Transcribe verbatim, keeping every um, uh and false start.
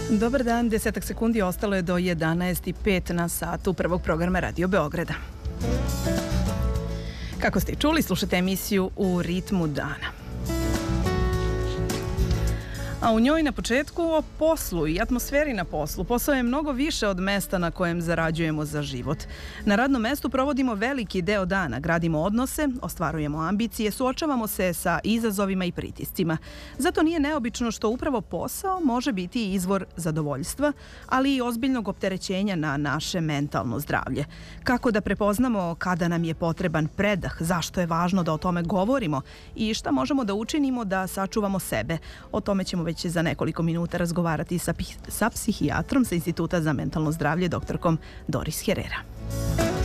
Dobar dan, desetak sekundi ostalo je do jedanaest i pet na satu prvog programa Radio Beograda. Kako ste i čuli, slušate emisiju U ritmu dana. A u njoj na početku o poslu i atmosferi na poslu. Posao je mnogo više od mesta na kojem zarađujemo za život. Na radnom mestu provodimo veliki deo dana, gradimo odnose, ostvarujemo ambicije, suočavamo se sa izazovima i pritiscima. Zato nije neobično što upravo posao može biti izvor zadovoljstva, ali i ozbiljnog opterećenja na naše mentalno zdravlje. Kako da prepoznamo kada nam je potreban predah, zašto je važno da o tome govorimo i šta možemo da učinimo da sačuvamo sebe. O tome ćemo već za nekoliko minuta razgovarati sa, sa psihijatrom sa Instituta za mentalno zdravlje, doktorkom Doris Herrera.